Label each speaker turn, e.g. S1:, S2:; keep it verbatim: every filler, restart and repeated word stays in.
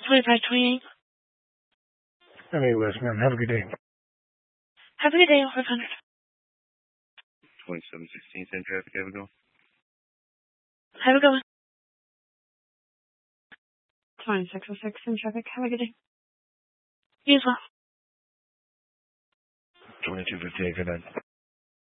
S1: twenty-five twenty-eight.
S2: Hey, West, ma'am. Have a good day.
S1: Have a good day, five hundred.
S3: twenty-seven sixteen, same traffic, have a go.
S1: Have a good one. twenty-six oh six, same traffic. Have a good day. You as well.
S3: twenty-two fifty-eight, good night.